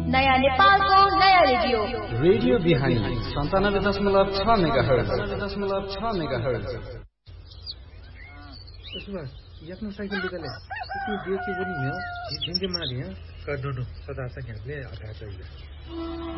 नयाँ नेपालको नयाँ रेडियो रेडियो बिहानी 97.6 मेगाहर्ज सुभाष आफ्नो साइकल निकाले त्यो देखि पनि हो झिन्के माथि यहाँ काट्नु सदा चाहिँ हामीले आधा चाहियो